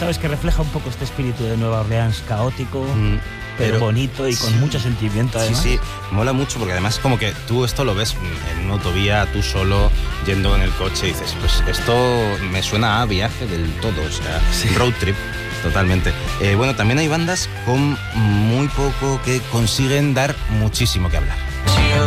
sabes que refleja un poco este espíritu de Nueva Orleans caótico, pero bonito y con mucho sentimiento además. Sí, mola mucho porque además como que tú esto lo ves en una autovía, tú solo, yendo en el coche y dices, pues esto me suena a viaje del todo, o sea, road trip. Totalmente. Bueno, también hay bandas con muy poco que consiguen dar muchísimo que hablar.